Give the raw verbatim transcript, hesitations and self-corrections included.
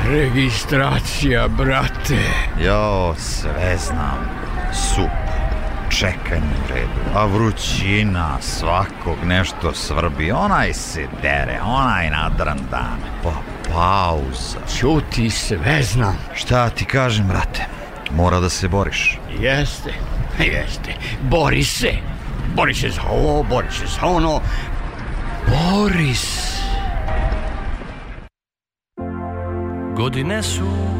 Registracija, brate. Jo, sve znam. Sup, čekanje u redu, a vrućina, svakog nešto svrbi, onaj se dere, onaj nadrandan, pa pauza. Ćuti, sve znam. Šta ti kažem, brate, mora da se boriš. Jeste, jeste, bori se. Bori se za ovo, bori se za ono. Bori se. Godine su